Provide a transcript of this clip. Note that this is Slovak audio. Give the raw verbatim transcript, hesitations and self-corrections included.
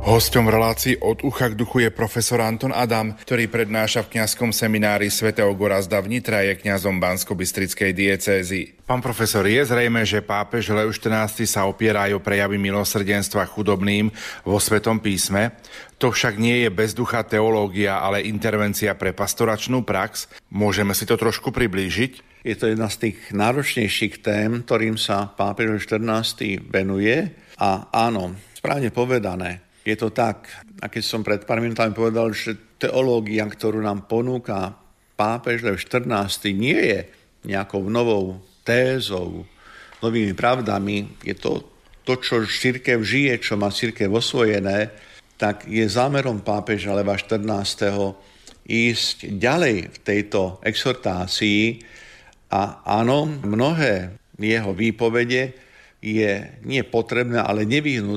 Hosťom v relácii Od ucha k duchu je profesor Anton Adam, ktorý prednáša v kňazskom seminári svätého Gorazda v Nitre a je kňazom Banskobystrickej diecézy. Pán profesor, je zrejme, že pápež Leo štrnásty sa opiera aj o prejavy milosrdenstva chudobným vo Svätom písme. To však nie je bezduchá teológia, ale intervencia pre pastoračnú prax. Môžeme si to trošku priblížiť? Je to jedna z tých náročnejších tém, ktorým sa pápež Leo štrnásty venuje. A áno, správne povedané, je to tak, a keď som pred pár minútami povedal, že teológia, ktorú nám ponúka pápež Leo štrnásty, nie je nejakou novou tézou, novými pravdami, je to to, čo cirkev žije, čo má cirkev osvojené, tak je zámerom pápeža Leva štrnásteho ísť ďalej v tejto exhortácii a áno, mnohé jeho výpovede je nie potrebné, ale nevyhnutné